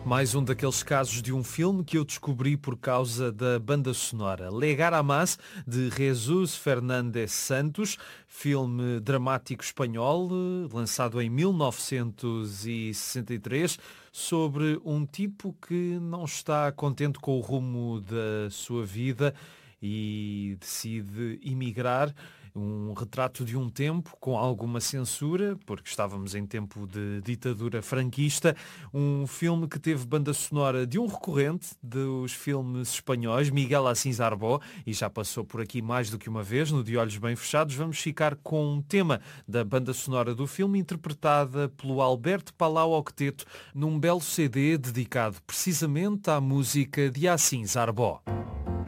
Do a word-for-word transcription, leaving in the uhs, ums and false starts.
Mais um daqueles casos de um filme que eu descobri por causa da banda sonora. Llegar a Más, de Jesús Fernández Santos, filme dramático espanhol, lançado em mil novecentos e sessenta e três, sobre um tipo que não está contente com o rumo da sua vida e decide emigrar. Um retrato de um tempo com alguma censura, porque estávamos em tempo de ditadura franquista. Um filme que teve banda sonora de um recorrente dos filmes espanhóis, Miguel Assis Arbó, e já passou por aqui mais do que uma vez, no De Olhos Bem Fechados. Vamos ficar com um tema da banda sonora do filme, interpretada pelo Alberto Palau Octeto, num belo C D dedicado precisamente à música de Assis Arbó.